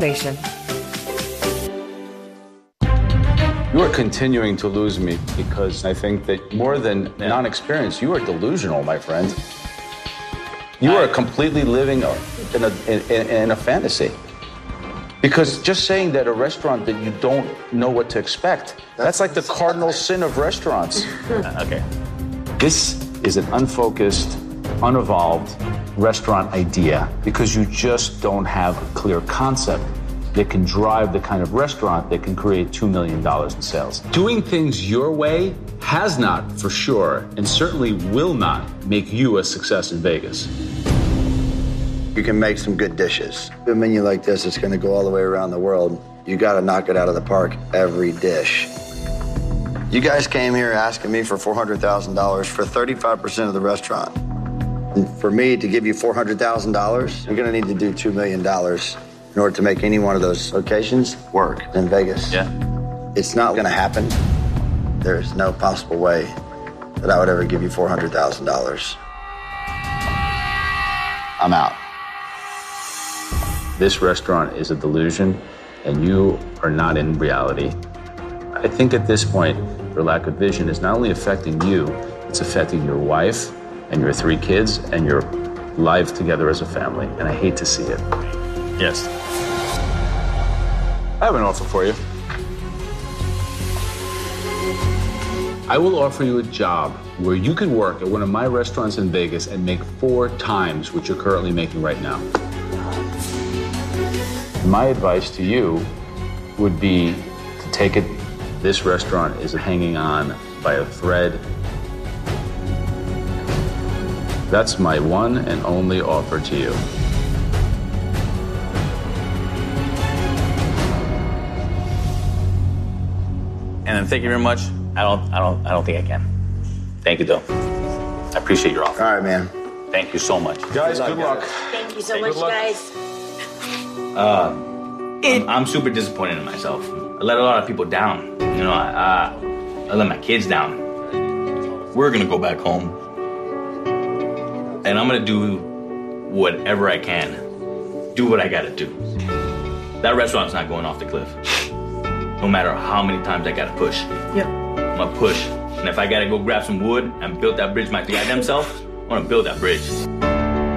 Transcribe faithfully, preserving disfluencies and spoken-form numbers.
innovation. You are continuing to lose me because I think that more than yeah. non-experience, you are delusional, my friend. You I, are completely living in a, in, in a fantasy. Because just saying that a restaurant that you don't know what to expect, that's, that's like the cardinal sin of restaurants. uh, okay. This is an unfocused, unevolved restaurant idea because you just don't have a clear concept that can drive the kind of restaurant that can create two million dollars in sales. Doing things your way has not, for sure, and certainly will not make you a success in Vegas. You can make some good dishes. A menu like this is gonna go all the way around the world. You gotta knock it out of the park every dish. You guys came here asking me for four hundred thousand dollars for thirty-five percent of the restaurant. And for me to give you four hundred thousand dollars, you're gonna need to do two million dollars in order to make any one of those locations work in Vegas. Yeah. It's not gonna happen. There's no possible way that I would ever give you four hundred thousand dollars. I'm out. This restaurant is a delusion, and you are not in reality. I think at this point, your lack of vision is not only affecting you, it's affecting your wife and your three kids and your life together as a family, and I hate to see it. Yes. I have an offer for you. I will offer you a job where you can work at one of my restaurants in Vegas and make four times what you're currently making right now. My advice to you would be to take it. This restaurant is hanging on by a thread. That's my one and only offer to you. And then thank you very much. I don't, I don't, I don't think I can. Thank you, though. I appreciate your offer. All right, man. Thank you so much. Guys, good luck. Good luck. Thank you so much, guys. Uh, I'm, I'm super disappointed in myself. I let a lot of people down. You know, I, I, I let my kids down. We're gonna go back home, and I'm gonna do whatever I can. Do what I gotta do. That restaurant's not going off the cliff. No matter how many times I gotta push. Yep. I'm gonna push. And if I gotta go grab some wood and build that bridge my goddamn self, I'm gonna build that bridge.